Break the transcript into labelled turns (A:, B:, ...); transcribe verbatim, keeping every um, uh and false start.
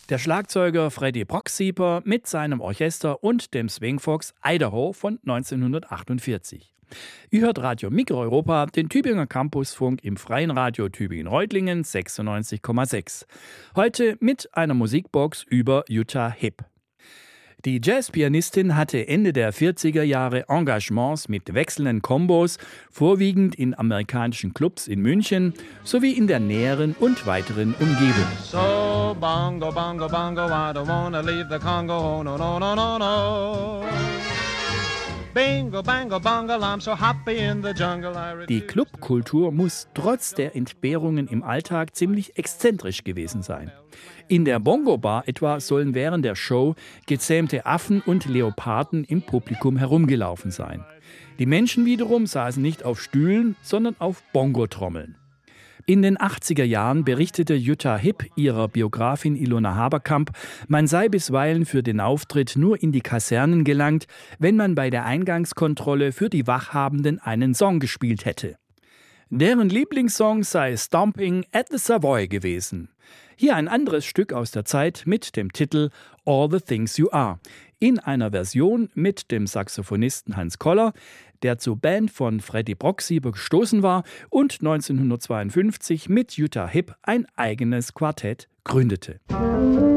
A: Der Schlagzeuger Freddie Brocksieper mit seinem Orchester und dem Swingfox Idaho von neunzehnhundertachtundvierzig. Ihr hört Radio Mitteleuropa, den Tübinger Campusfunk im Freien Radio Tübingen-Reutlingen sechsundneunzig Komma sechs. Heute mit einer Musikbox über Utah Hip. Die Jazzpianistin hatte Ende der vierziger Jahre Engagements mit wechselnden Kombos, vorwiegend in amerikanischen Clubs in München sowie in der näheren und weiteren Umgebung.
B: So bongo, bongo, bongo, I don't wanna leave the Congo, no, no, no, no, no. Bingo, bango, bongo, I'm so happy in the jungle. I
A: Die Clubkultur muss trotz der Entbehrungen im Alltag ziemlich exzentrisch gewesen sein. In der Bongo-Bar etwa sollen während der Show gezähmte Affen und Leoparden im Publikum herumgelaufen sein. Die Menschen wiederum saßen nicht auf Stühlen, sondern auf Bongotrommeln. In den achtziger Jahren berichtete Utah Hip ihrer Biografin Ilona Haberkamp, man sei bisweilen für den Auftritt nur in die Kasernen gelangt, wenn man bei der Eingangskontrolle für die Wachhabenden einen Song gespielt hätte. Deren Lieblingssong sei Stomping at the Savoy gewesen. Hier ein anderes Stück aus der Zeit mit dem Titel All the Things You Are, in einer Version mit dem Saxophonisten Hans Koller, der zur Band von Freddie Brocksieper gestoßen war und neunzehnhundertzweiundfünfzig mit Utah Hip ein eigenes Quartett gründete.